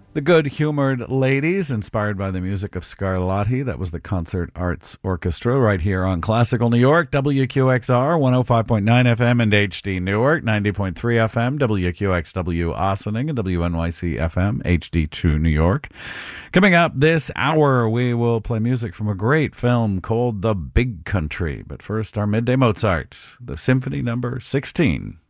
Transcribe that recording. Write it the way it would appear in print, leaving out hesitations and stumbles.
The Good-Humored Ladies, inspired by the music of Scarlatti. That was the Concert Arts Orchestra right here on Classical New York, WQXR, 105.9 FM and HD Newark, 90.3 FM, WQXW Ossining, and WNYC FM, HD2 New York. Coming up this hour, we will play music from a great film called The Big Country. But first, our Midday Mozart, the Symphony Number 16.